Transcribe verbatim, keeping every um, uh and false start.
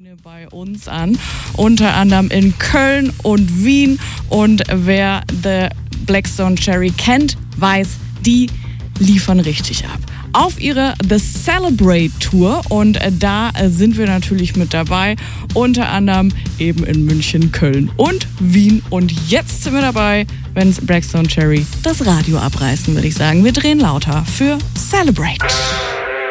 Termine bei uns an, unter anderem in Köln und Wien. Und wer The Blackstone Cherry kennt, weiß, die liefern richtig ab. Auf ihrer The Celebrate Tour, und da sind wir natürlich mit dabei, unter anderem eben in München, Köln und Wien. Und jetzt sind wir dabei, wenn Blackstone Cherry das Radio abreißen, würde ich sagen. Wir drehen lauter für Celebrate.